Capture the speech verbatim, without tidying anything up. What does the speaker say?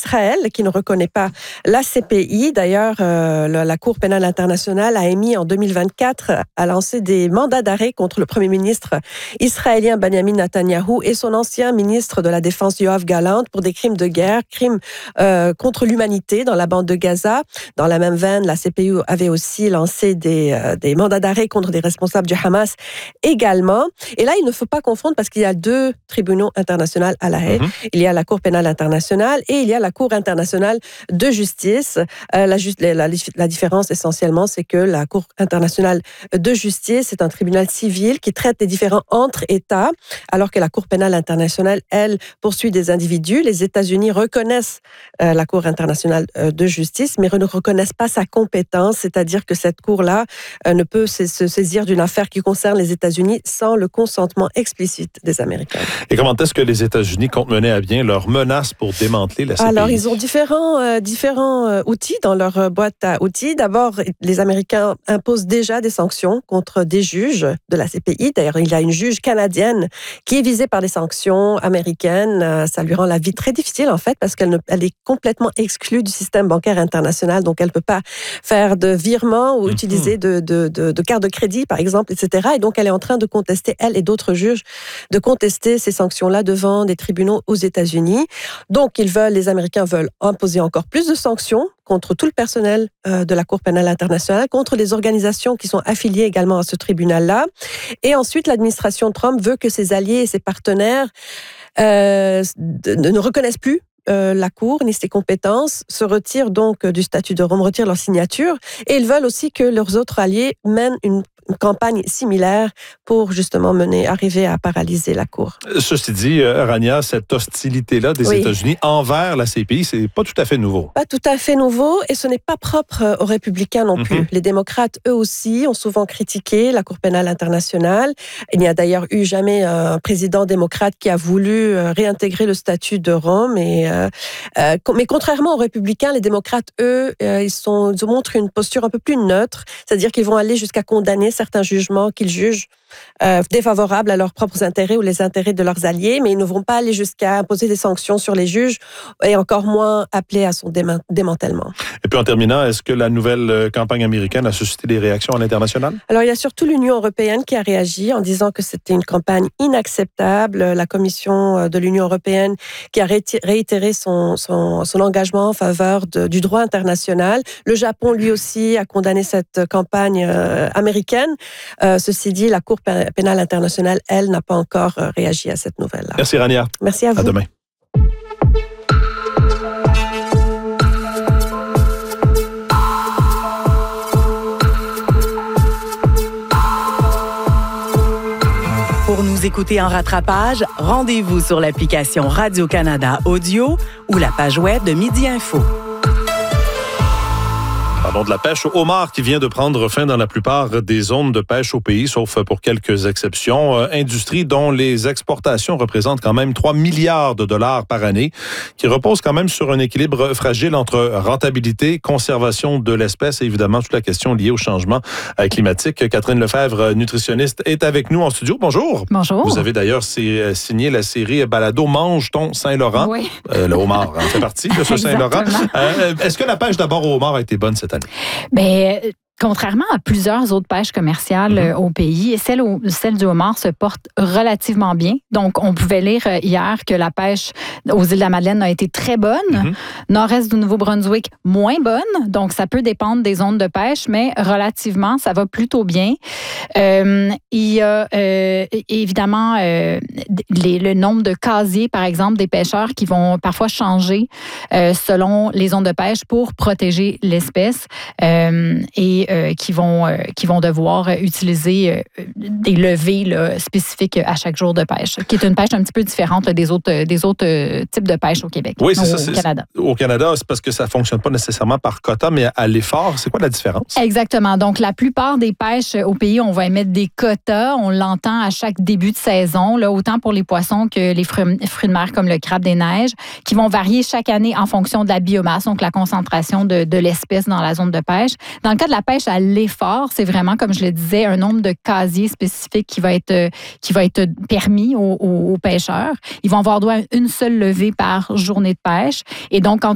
Israël qui ne reconnaît pas la C P I. D'ailleurs, euh, la, la Cour pénale internationale a émis en deux mille vingt-quatre, a lancé des mandats d'arrêt contre le premier ministre israélien Benjamin Netanyahou et son ancien ministre de la Défense Yoav Gallant pour des crimes de guerre, crimes euh, contre l'humanité dans la bande de Gaza. Dans la même veine, la C P I avait aussi lancé des, euh, des mandats d'arrêt contre des responsables du Hamas également. Et là, il ne faut pas confondre parce qu'il y a deux tribunaux internationaux à La Haye. Mm-hmm. Il y a la Cour pénale internationale et il y a la Cour internationale de justice. Euh, la, la, la différence essentiellement, c'est que la Cour internationale de justice est un tribunal civil qui traite des différends entre États, alors que la Cour pénale internationale, elle, poursuit des individus. Les États-Unis reconnaissent euh, la Cour internationale euh, de justice, mais ne reconnaissent pas sa compétence, c'est-à-dire que cette Cour-là euh, ne peut se, se saisir d'une affaire qui concerne les États-Unis sans le consentement explicite des Américains. Et comment est-ce que les États-Unis comptent mener à bien leurs menaces pour démanteler la C P I? Alors, ils ont différents, euh, différents euh, outils dans leur boîte à outils. D'abord, les Américains imposent déjà des sanctions contre des juges de la C P I. D'ailleurs, il y a une juge canadienne qui est visée par des sanctions américaines. Euh, ça lui rend la vie très difficile, en fait, parce qu'elle ne, elle est complètement exclue du système bancaire international. Donc, elle ne peut pas faire de virements ou mm-hmm. utiliser de, de, de, de cartes de crédit, par exemple, et cetera. Et donc, elle est en train de contester, elle et d'autres juges, de contester ces sanctions-là devant des tribunaux aux États-Unis. Donc, ils veulent, les Américains veulent imposer encore plus de sanctions contre tout le personnel euh, de la Cour pénale internationale, contre les organisations qui sont affiliées également à ce tribunal-là. Et ensuite, l'administration Trump veut que ses alliés et ses partenaires euh, de, de, ne reconnaissent plus Euh, la Cour ni ses compétences, se retirent donc du statut de Rome, retirent leur signature, et ils veulent aussi que leurs autres alliés mènent une une campagne similaire pour justement mener, arriver à paralyser la Cour. Ceci dit, Rania, cette hostilité-là des oui. États-Unis envers la C P I, c'est pas tout à fait nouveau. Pas tout à fait nouveau, et ce n'est pas propre aux républicains non plus. Mm-hmm. Les démocrates, eux aussi, ont souvent critiqué la Cour pénale internationale. Il n'y a d'ailleurs eu jamais un président démocrate qui a voulu réintégrer le statut de Rome. Et, euh, euh, mais contrairement aux républicains, les démocrates, eux, euh, ils, sont, ils montrent une posture un peu plus neutre, c'est-à-dire qu'ils vont aller jusqu'à condamner certains jugements qu'ils jugent euh, défavorables à leurs propres intérêts ou les intérêts de leurs alliés, mais ils ne vont pas aller jusqu'à imposer des sanctions sur les juges et encore moins appeler à son déma- démantèlement. Et puis en terminant, est-ce que la nouvelle campagne américaine a suscité des réactions à l'international? Alors il y a surtout l'Union européenne qui a réagi en disant que c'était une campagne inacceptable. La Commission de l'Union européenne qui a réitéré son, son, son engagement en faveur de, du droit international. Le Japon, lui aussi, a condamné cette campagne euh, américaine. Euh, ceci dit, la Cour pénale internationale, elle, n'a pas encore euh, réagi à cette nouvelle-là. Merci, Rania. Merci à vous. À demain. Pour nous écouter en rattrapage, rendez-vous sur l'application Radio-Canada Audio ou la page web de Midi Info. Parlons de la pêche au homard qui vient de prendre fin dans la plupart des zones de pêche au pays, sauf pour quelques exceptions. Euh, industrie dont les exportations représentent quand même trois milliards de dollars par année, qui repose quand même sur un équilibre fragile entre rentabilité, conservation de l'espèce et évidemment toute la question liée au changement climatique. Catherine Lefebvre, nutritionniste, est avec nous en studio. Bonjour. Bonjour. Vous avez d'ailleurs signé la série Balado Mange ton Saint-Laurent. Oui. Euh, le homard en fait partie de ce Saint-Laurent. Euh, est-ce que la pêche d'abord au homard a été bonne cette année? Bien, contrairement à plusieurs autres pêches commerciales mm-hmm. au pays, celle, au, celle du homard se porte relativement bien. Donc, on pouvait lire hier que la pêche aux îles de la Madeleine a été très bonne. Mm-hmm. Nord-est du Nouveau-Brunswick, moins bonne. Donc, ça peut dépendre des zones de pêche, mais relativement, ça va plutôt bien. Euh, il y a euh, évidemment euh, les, le nombre de casiers, par exemple, des pêcheurs qui vont parfois changer euh, selon les zones de pêche pour protéger l'espèce euh, et Euh, qui, vont, euh, qui vont devoir utiliser euh, des levées là, spécifiques à chaque jour de pêche, qui est une pêche un petit peu différente là, des autres, des autres euh, types de pêche au Québec. Oui, c'est au, ça. C'est, au Canada. Au Canada, c'est parce que ça ne fonctionne pas nécessairement par quota, mais à l'effort. C'est quoi la différence? Exactement. Donc, la plupart des pêches au pays, on va émettre des quotas. On l'entend à chaque début de saison, là, autant pour les poissons que les fruits, fruits de mer comme le crabe des neiges, qui vont varier chaque année en fonction de la biomasse, donc la concentration de, de l'espèce dans la zone de pêche. Dans le cas de la pêche à l'effort, c'est vraiment, comme je le disais, un nombre de casiers spécifiques qui va être, qui va être permis aux, aux, aux pêcheurs. Ils vont avoir droit à une seule levée par journée de pêche. Et donc, quand